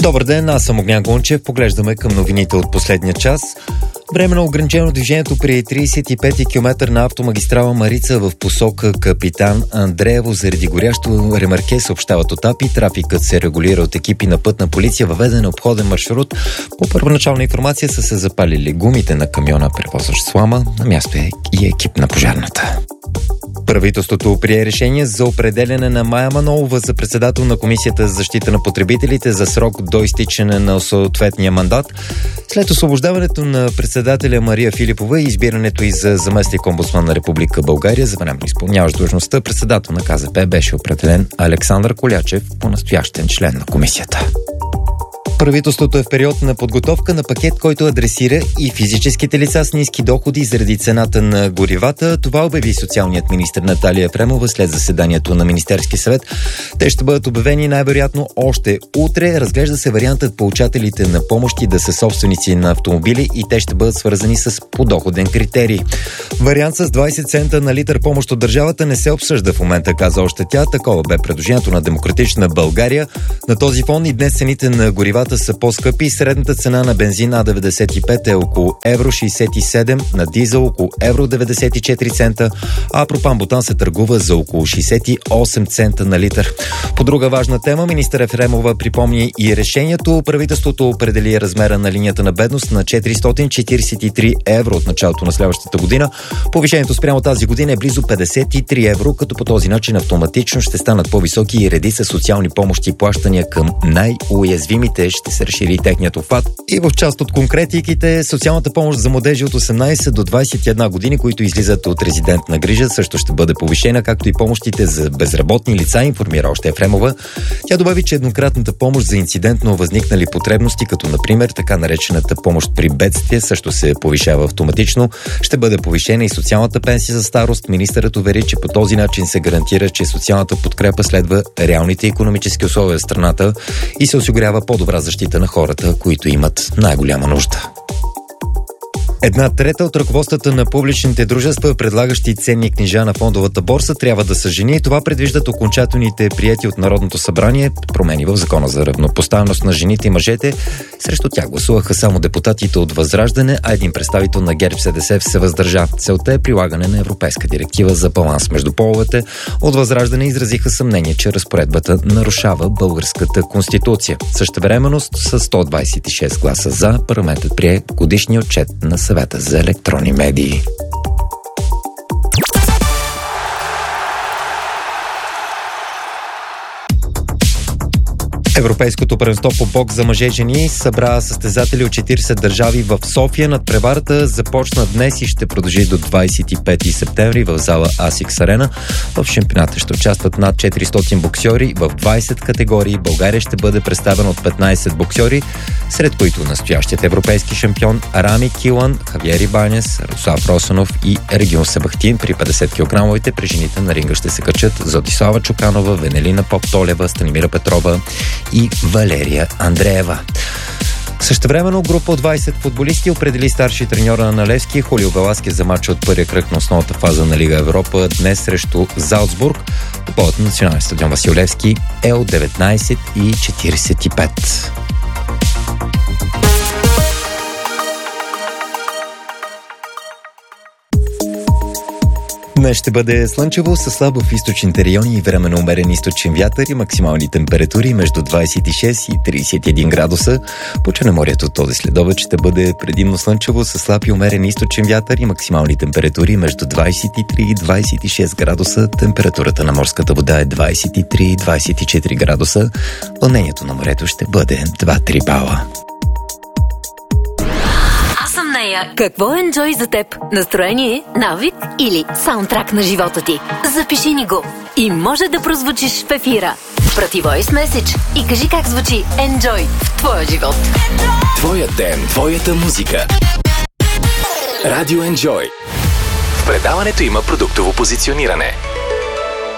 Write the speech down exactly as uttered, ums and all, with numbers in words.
Добър ден, аз съм Огнян Гончев. Поглеждаме към новините от последния час. Временно ограничено движението при тридесет и пети километър на автомагистрала Марица в посока Капитан Андреево заради горящо ремарке, съобщават от АПИ. Трафикът се регулира от екипи на пътна полиция. Въведен обходен маршрут. По първоначална информация са се запалили гумите на камиона, превозващ слама. На място е и екип на пожарната. Правителството прие решение за определяне на Мая Манолова за председател на Комисията за защита на потребителите за срок до изтичане на съответния мандат. След освобождаването на председателя Мария Филипова и избирането и за заместник омбудсман на Република България за временно изпълняващ длъжността, председател на КЗП беше определен Александър Колячев, по-настоящен член на комисията. Правителството е в период на подготовка на пакет, който адресира и физическите лица с ниски доходи заради цената на горивата. Това обяви социалният министър Наталия Ефремова след заседанието на Министерския съвет. Те ще бъдат обявени най-вероятно още утре. Разглежда се вариантът получателите на помощи да са собственици на автомобили и те ще бъдат свързани с подоходен критерий. Вариант с двайсет цента на литър помощ от държавата не се обсъжда в момента, каза още тя. Такова бе предложението на Демократична България. На този фон и днес цените на горивата са по-скъпи. Средната цена на бензин А деветдесет и пет е около евро шейсет и седем, на дизел около евро деветдесет и четири цента, а пропан-бутан се търгува за около шейсет и осем цента на литър. По друга важна тема, министър Ефремова припомни и решението. Правителството определи размера на линията на бедност на четиристотин четирийсет и три евро от началото на следващата година. Повишението спрямо тази година е близо петдесет и три евро, като по този начин автоматично ще станат по-високи и редица социални помощи и плащания към най-уязвимите. Ще се разшири техният обхват. И в част от конкретиките, социалната помощ за младежи от осемнайсет до двайсет и една години, които излизат от резидентна грижа, също ще бъде повишена, както и помощите за безработни лица, информира още Ефремова. Тя добави, че еднократната помощ за инцидентно възникнали потребности, като например така наречената помощ при бедствие, също се повишава автоматично. Ще бъде повишена и социалната пенсия за старост. Министърът увери, че по този начин се гарантира, че социалната подкрепа следва реалните икономически условия в страната и се осигурява по-добра защита на хората, които имат най-голяма нужда. Една трета от ръководствата на публичните дружества, предлагащи ценни книжа на фондовата борса, трябва да са жени. Това предвиждат окончателните приети от Народното събрание промени в Закона за равнопоставеност на жените и мъжете. Срещу тях гласуваха само депутатите от Възраждане, а един представител на ГЕРБ-СДС се въздържа. Целта е прилагане на Европейска директива за баланс между половете. От Възраждане изразиха съмнение, че разпоредбата нарушава българската конституция. Същевременно с сто двайсет и шест гласа за, парламентът прие годишния отчет на Съвета за електронни медии. Европейското първенство по бокс за мъже и жени събра състезатели от четирийсет държави в София. Надпреварата започна днес и ще продължи до двайсет и пети септември в зала Асикс Арена. В шампионата ще участват над четиристотин боксьори в двайсет категории. България ще бъде представена от петнайсет боксьори, сред които настоящият европейски шампион Рами Килан, Хавиер Ибанес, Руслав Росанов и Регион Сабахтин. При петдесет килограмовите при жените на ринга ще се качат Златислава Чуканова, Венелина Поптолева, Станимира Петрова и Валерия Андреева. Същевременно група от двайсет футболисти определи старши треньора на Левски Хулио Веласкес за матча от първия кръг на основната фаза на Лига Европа днес срещу Залцбург. Поводът на националния стадион Васил Левски е от деветнайсет и четирийсет и пет. Днес ще бъде слънчево със слабо в източните райони и временно умерен източен вятър и максимални температури между двайсет и шест и трийсет и един градуса. По Черноморието този следобед ще бъде предимно слънчево със слаб и умерен източен вятър и максимални температури между двайсет и три и двайсет и шест градуса. Температурата на морската вода е двайсет и три и двайсет и четири градуса. Вълнението на морето ще бъде два-три бала. Какво е Enjoy за теб? Настроение, навик или саундтрак на живота ти? Запиши ни го и може да прозвучиш в ефира. Прати voice message и кажи как звучи Enjoy в твоя живот. Твоя ден, твоята музика. Радио Enjoy. В предаването има продуктово позициониране.